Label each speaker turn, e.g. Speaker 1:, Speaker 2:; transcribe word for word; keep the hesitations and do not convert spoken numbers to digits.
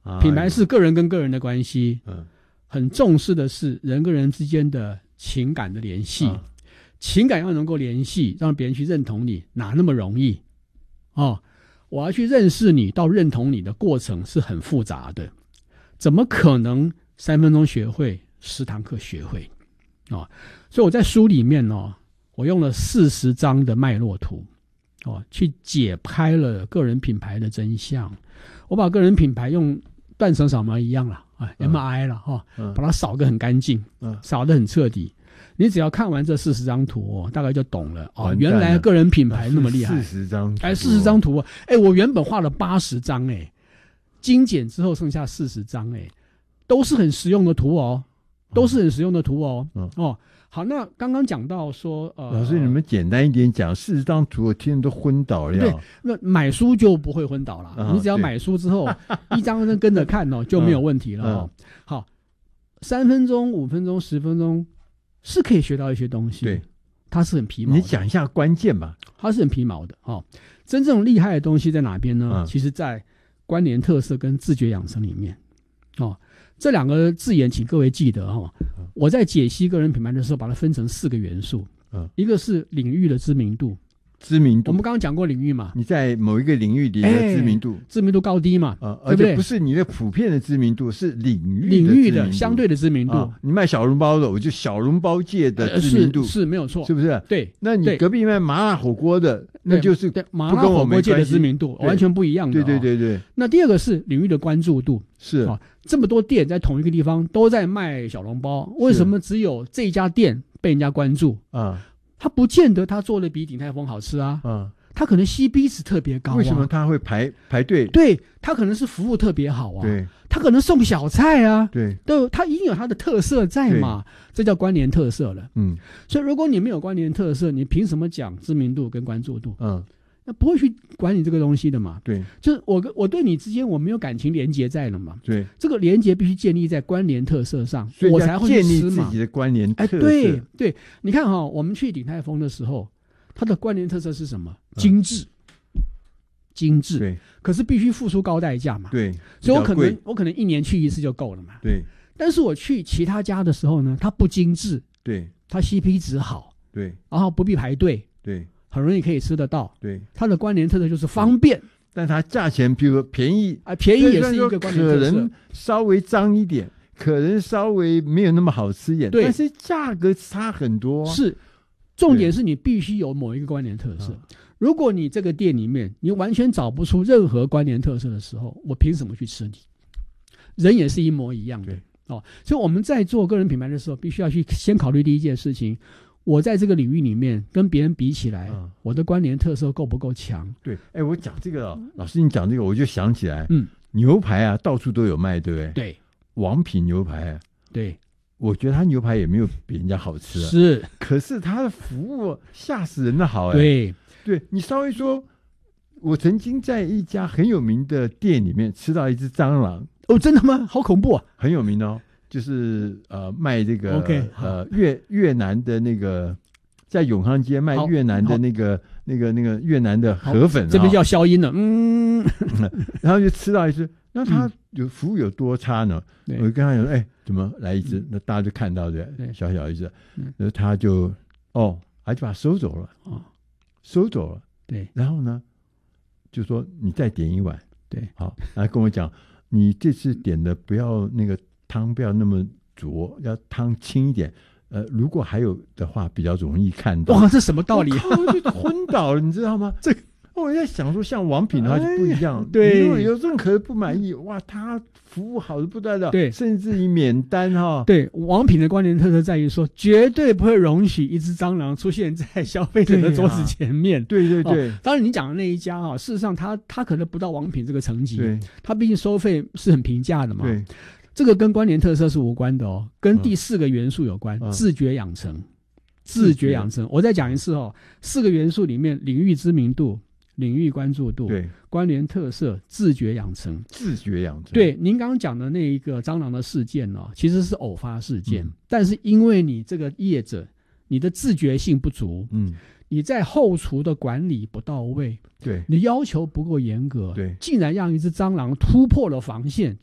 Speaker 1: 啊、
Speaker 2: 品牌是个人跟个人的关系，
Speaker 1: 嗯，
Speaker 2: 很重视的是人跟人之间的情感的联系，
Speaker 1: 啊、
Speaker 2: 情感要能够联系，让别人去认同你，哪那么容易？哦，我要去认识你到认同你的过程是很复杂的，怎么可能三分钟学会，十堂课学会？哦，所以我在书里面哦，我用了四十张的脉络图，哦，去解开了个人品牌的真相。我把个人品牌用断层扫描一样了啊 ，M R I 了哈、哦，把它扫个很干净，
Speaker 1: 嗯，
Speaker 2: 扫得很彻底。你只要看完这四十张图、哦，大概就懂了哦。原来个人品牌那么厉害，
Speaker 1: 四十张，
Speaker 2: 哎，四十张图，哎，我原本画了八十张，哎，精简之后剩下四十张，哎，都是很实用的图哦，都是很实用的图哦。嗯、哦，好，那刚刚讲到说，呃，
Speaker 1: 老师你们简单一点讲，四十张图我听得都昏倒了。
Speaker 2: 对，那买书就不会昏倒了，
Speaker 1: 哦、
Speaker 2: 你只要买书之后一张张跟着看哦，就没有问题了哦。嗯、好，三分钟、五分钟、十分钟。是可以学到一些东西，
Speaker 1: 对，
Speaker 2: 它是很皮毛的。
Speaker 1: 你讲一下关键吧。
Speaker 2: 它是很皮毛的哦。真正厉害的东西在哪边呢？嗯、其实，在关联特色跟自觉养成里面，哦，这两个字眼，请各位记得哦。嗯、我在解析个人品牌的时候，把它分成四个元素，嗯，一个是领域的知名度。
Speaker 1: 知名度，
Speaker 2: 我们刚刚讲过领域嘛，
Speaker 1: 你在某一个领域里的知名度，
Speaker 2: 欸、知名度高低嘛，
Speaker 1: 啊，而且不是你的普遍的知名度，是领域
Speaker 2: 领域的相对的知名度。
Speaker 1: 啊、你卖小笼包的，我就小笼包界的知名度，
Speaker 2: 呃、是, 是没有错，
Speaker 1: 是不是？
Speaker 2: 对，
Speaker 1: 那你隔壁卖麻辣火锅的，那就是
Speaker 2: 对麻辣火锅界的知名度完全不一样的、哦。
Speaker 1: 对对对对。
Speaker 2: 那第二个是领域的关注度，
Speaker 1: 是
Speaker 2: 啊，这么多店在同一个地方都在卖小笼包，为什么只有这一家店被人家关注啊？他不见得他做的比鼎泰丰好吃啊。啊，他可能 C P 值特别高、啊，
Speaker 1: 为什么他会排排队？
Speaker 2: 对，他可能是服务特别好啊，
Speaker 1: 对，
Speaker 2: 他可能送小菜啊，
Speaker 1: 对，
Speaker 2: 都他一定有他的特色在嘛，这叫关联特色了。嗯，所以如果你没有关联特色，你凭什么讲知名度跟关注度？嗯，那不会去管你这个东西的嘛。
Speaker 1: 对，
Speaker 2: 就是我跟我对你之间我没有感情连结在了嘛。
Speaker 1: 对，
Speaker 2: 这个连结必须建立在关联特色上，
Speaker 1: 所以
Speaker 2: 我才会
Speaker 1: 建立自己的关联特色。
Speaker 2: 哎，对对，你看哈、哦，我们去鼎泰丰的时候，它的关联特色是什么？精致。嗯精致，
Speaker 1: 对，
Speaker 2: 可是必须付出高代价嘛，
Speaker 1: 对，
Speaker 2: 所以我可能我可能一年去一次就够了嘛，
Speaker 1: 对。
Speaker 2: 但是我去其他家的时候呢，它不精致，
Speaker 1: 对，
Speaker 2: 它 C P 值好，
Speaker 1: 对，
Speaker 2: 然后不必排队，
Speaker 1: 对，
Speaker 2: 很容易可以吃得到，
Speaker 1: 对。
Speaker 2: 它的关联特色就是方便，
Speaker 1: 但它价钱比如说便宜
Speaker 2: 啊，便宜也是一个关联特色，
Speaker 1: 可能稍微脏一点，可能稍微没有那么好吃一点，
Speaker 2: 对，
Speaker 1: 但是价格差很多，
Speaker 2: 是。重点是你必须有某一个关联特色。如果你这个店里面你完全找不出任何关联特色的时候，我凭什么去吃你？人也是一模一样的哦。所以我们在做个人品牌的时候，必须要去先考虑第一件事情：我在这个领域里面跟别人比起来，嗯、我的关联特色够不够强？
Speaker 1: 对，哎，我讲这个、哦，老师你讲这个，我就想起来，嗯，牛排啊，到处都有卖，对不对？
Speaker 2: 对，
Speaker 1: 王品牛排、啊，
Speaker 2: 对。
Speaker 1: 我觉得他牛排也没有比人家好吃、啊，
Speaker 2: 是，
Speaker 1: 可是他的服务吓死人的好哎、欸。
Speaker 2: 对，
Speaker 1: 对你稍微说，我曾经在一家很有名的店里面吃到一只蟑螂。
Speaker 2: 哦，真的吗？好恐怖啊！
Speaker 1: 很有名哦，就是呃卖这个
Speaker 2: OK
Speaker 1: 呃越越南的那个，在永康街卖越南的那个那个那个越南的河粉、哦，
Speaker 2: 这边叫消音了，嗯，
Speaker 1: 然后就吃到一只。那他有服务有多差呢？
Speaker 2: 嗯、
Speaker 1: 我就跟他讲，哎、欸，怎么来一只？嗯、那大家就看到的，小小一只，那、嗯、他就哦，他就把它收走了，哦，收走了，
Speaker 2: 对。
Speaker 1: 然后呢，就说你再点一碗，
Speaker 2: 对，
Speaker 1: 好，然后跟我讲，你这次点的不要那个汤不要那么浊，要汤清一点。呃，如果还有的话，比较容易看到。
Speaker 2: 哇，这什么道理？
Speaker 1: 我就昏倒了，你知道吗？这。我在想说，像王品的话就不一样，哎、
Speaker 2: 对，
Speaker 1: 如果有任何不满意，哇，他服务好的不得了，
Speaker 2: 对，
Speaker 1: 甚至于免单哈、哦。
Speaker 2: 对，王品的关联特色在于说，绝对不会容许一只蟑螂出现在消费者的桌子前面。
Speaker 1: 对、啊、对对对、
Speaker 2: 哦，当然你讲的那一家啊，事实上他他可能不到王品这个层级，
Speaker 1: 对，
Speaker 2: 他毕竟收费是很平价的嘛。
Speaker 1: 对，
Speaker 2: 这个跟关联特色是无关的哦，跟第四个元素有关，嗯、自觉养成，自觉养成。我再讲一次哦，四个元素里面，领域知名度。领域关注度，
Speaker 1: 对，
Speaker 2: 关联特色，自觉养成，
Speaker 1: 自觉养成。
Speaker 2: 对，您刚刚讲的那一个蟑螂的事件哦，其实是偶发事件，
Speaker 1: 嗯、
Speaker 2: 但是因为你这个业者，你的自觉性不足，嗯，你在后厨的管理不到位，
Speaker 1: 对，
Speaker 2: 你要求不够严格，
Speaker 1: 对，
Speaker 2: 竟然让一只蟑螂突破了防线，